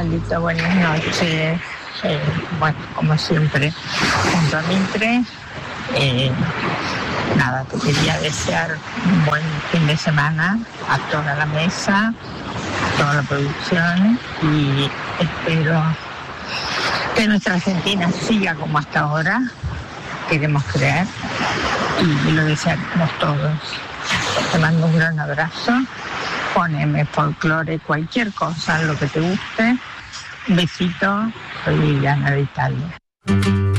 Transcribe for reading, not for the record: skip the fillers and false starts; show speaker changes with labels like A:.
A: Lalita, buenas noches. Bueno, como siempre, junto a Mitre, nada, te quería desear un buen fin de semana a toda la mesa, a toda la producción, y espero que nuestra Argentina siga como hasta ahora, queremos creer, y lo deseamos todos. Te mando un gran abrazo, poneme folclore, cualquier cosa, lo que te guste. Un besito, soy Liliana de Italia.